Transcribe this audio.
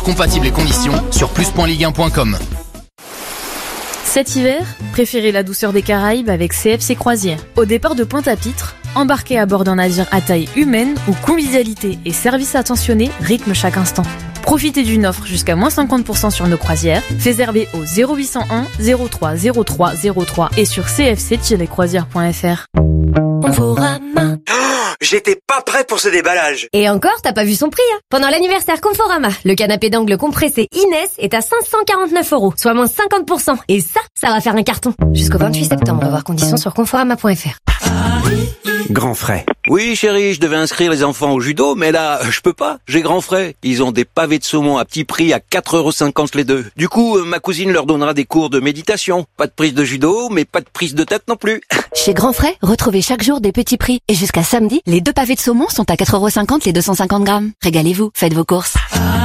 Compatibles et conditions sur plus.ligue1.com. Cet hiver, préférez la douceur des Caraïbes avec CFC Croisières. Au départ de Pointe-à-Pitre, embarquez à bord d'un navire à taille humaine où convivialité et service attentionné rythment chaque instant. Profitez d'une offre jusqu'à moins 50% sur nos croisières. Réservez au 0801 03 03 03 et sur cfc-croisières.fr. Conforama. J'étais pas prêt pour ce déballage. Et encore, t'as pas vu son prix, hein. Pendant l'anniversaire Conforama, le canapé d'angle compressé Inès est à 549 €, soit moins 50%. Et ça va faire un carton. Jusqu'au 28 septembre, voir conditions sur conforama.fr. Grand frais. Oui, chérie, je devais inscrire les enfants au judo, mais là, je peux pas. J'ai grand frais. Ils ont des pavés de saumon à petit prix à 4,50 € les deux. Du coup, ma cousine leur donnera des cours de méditation. Pas de prise de judo, mais pas de prise de tête non plus. Chez Grand Frais, retrouvez chaque jour des petits prix. Et jusqu'à samedi, les 2 pavés de saumon sont à 4,50 € les 250 grammes. Régalez-vous, faites vos courses.